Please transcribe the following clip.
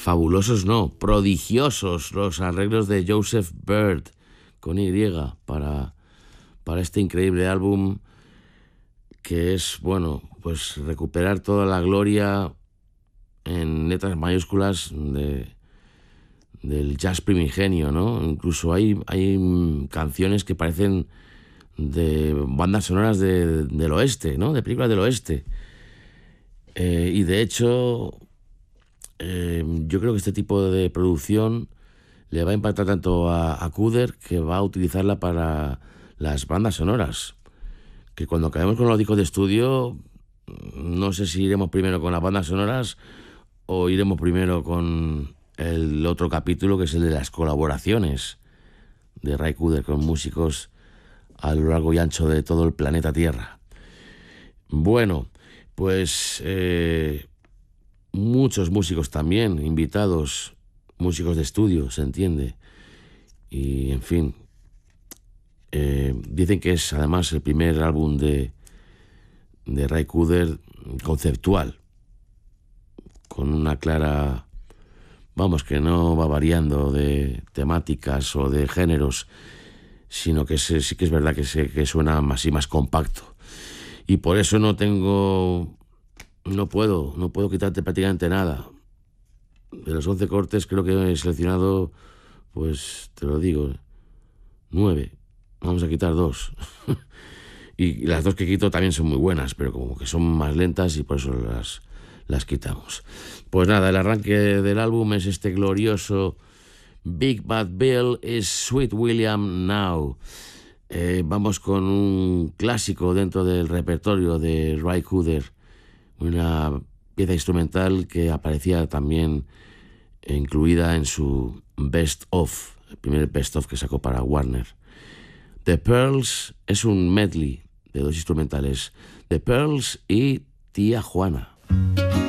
fabulosos no, prodigiosos los arreglos de Joseph Byrd con Y para este increíble álbum que es, bueno, pues recuperar toda la gloria en letras mayúsculas del jazz primigenio, ¿no? Incluso hay canciones que parecen de bandas sonoras del oeste, ¿no? De películas del oeste. Y de hecho, yo creo que este tipo de producción le va a impactar tanto a Cooder, que va a utilizarla para las bandas sonoras. Que cuando acabemos con los discos de estudio, no sé si iremos primero con las bandas sonoras o iremos primero con el otro capítulo, que es el de las colaboraciones de Ry Cooder con músicos a lo largo y ancho de todo el planeta Tierra. Bueno, pues muchos músicos también invitados, músicos de estudio, se entiende. Y en fin, dicen que es además el primer álbum de Ry Cooder conceptual, con una clara, vamos, que no va variando de temáticas o de géneros, sino que sí que es verdad que suena así más compacto. Y por eso no puedo quitarte prácticamente nada. De los 11 cortes creo que he seleccionado, pues te lo digo, 9. Vamos a quitar 2. Y las 2 que quito también son muy buenas, pero como que son más lentas y por eso las quitamos. Pues nada, el arranque del álbum es este glorioso Big Bad Bill is Sweet William Now. Vamos con un clásico dentro del repertorio de Ry Cooder, una pieza instrumental que aparecía también incluida en su Best Of, el primer Best Of que sacó para Warner. The Pearls es un medley de 2 instrumentales, The Pearls y Tía Juana.